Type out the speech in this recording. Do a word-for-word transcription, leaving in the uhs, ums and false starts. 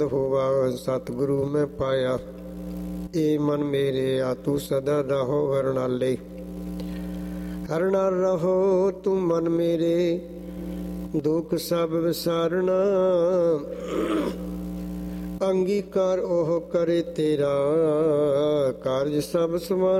ਹੋਵਾ ਸਤਿਗੁਰੂ ਮੈਂ ਪਾਇਆ। ਏ ਮਨ ਮੇਰੇ ਆ ਤੂੰ ਸਦਾ ਰਹੋ ਹਰਨਾਲੇ। ਹਰ ਨਾਲ ਰਹੋ ਤੂੰ ਮਨ ਮੇਰੇ, ਦੁੱਖ ਸਭ ਵਿਸਾਰਨਾ। ਅੰਗੀਕਾਰ ਉਹ ਕਰੇ ਤੇਰਾ, ਕਾਰਜ ਸਭ ਸਮਾਰਨਾ।